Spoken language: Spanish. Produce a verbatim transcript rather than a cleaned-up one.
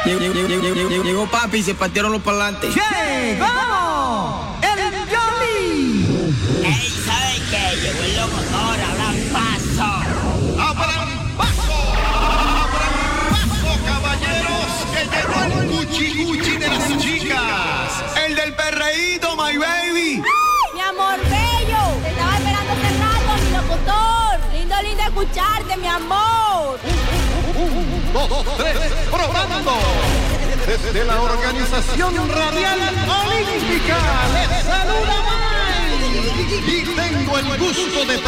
Llegó, llegó, llegó, llegó, llegó papi y se partieron los parlantes. ¡Llegó! ¡El Yoli! ¡Ey! ¿Saben qué? Llegó el locutor, abran paso. ¡Abran paso! ¡Abran paso, caballeros! ¡Que llegó el cuchi cuchi de las chicas! ¡El del perreíto, my baby! Mi amor bello, te estaba esperando hace rato, mi locutor. Lindo, lindo escucharte, mi amor. Un, dos, tres, probando. Desde la Organización Radial Olímpica les saluda Mike. Y tengo el gusto de